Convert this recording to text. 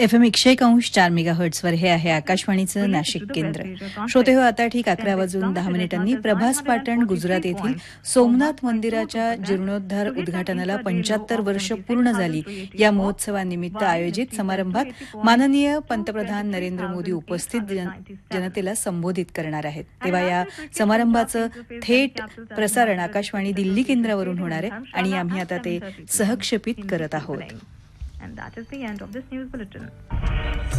FM 101.4 मेगाहर्ट्झवर हे आहे आकाशवाणीचं नाशिक केंद्र. श्रोते हो, आता ठीक 11:10 प्रभास पाटण गुजरात येथील सोमनाथ मंदिराच्या जीर्णोद्धार उद्घाटनाला 75 वर्ष पूर्ण झाली. या महोत्सवानिमित्त आयोजित समारंभात माननीय पंतप्रधान नरेंद्र मोदी उपस्थित जनतेला संबोधित करणार आहेत. तेव्हा या समारंभाचं थेट प्रसारण आकाशवाणी दिल्ली केंद्रावरून होणार आहे आणि आम्ही आता ते सहक्षेपित करत आहोत. And that is the end of this news bulletin.